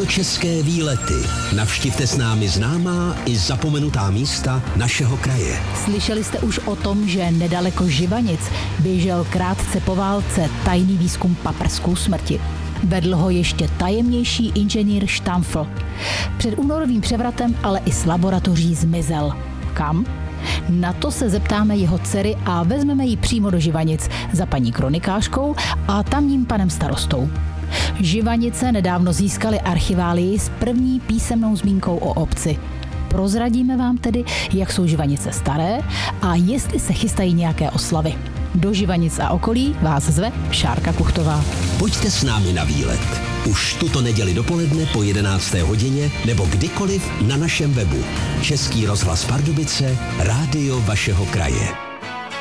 Středočeské výlety. Navštivte s námi známá i zapomenutá místa našeho kraje. Slyšeli jste už o tom, že nedaleko Živanic běžel krátce po válce tajný výzkum paprsků smrti. Vedl ho ještě tajemnější inženýr Štamfl. Před únorovým převratem ale i z laboratoří zmizel. Kam? Na to se zeptáme jeho dcery a vezmeme ji přímo do Živanic za paní kronikářkou a tamním panem starostou. Živanice nedávno získaly archiválii s první písemnou zmínkou o obci. Prozradíme vám tedy, jak jsou Živanice staré a jestli se chystají nějaké oslavy. Do Živanic a okolí vás zve Šárka Kuchtová. Pojďte s námi na výlet. Už tuto neděli dopoledne po 11. hodině nebo kdykoliv na našem webu. Český rozhlas Pardubice, rádio vašeho kraje.